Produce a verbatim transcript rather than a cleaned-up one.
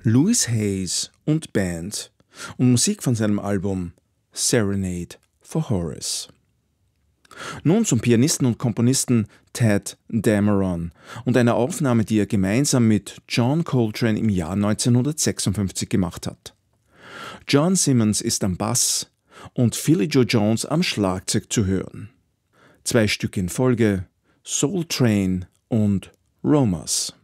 Louis Hayes und Band und Musik von seinem Album Serenade for Horace. Nun zum Pianisten und Komponisten Tadd Dameron und einer Aufnahme, die er gemeinsam mit John Coltrane im Jahr neunzehnhundertsechsundfünfzig gemacht hat. John Simmons ist am Bass und Philly Joe Jones am Schlagzeug zu hören. Zwei Stücke in Folge: Soul Train und Romas.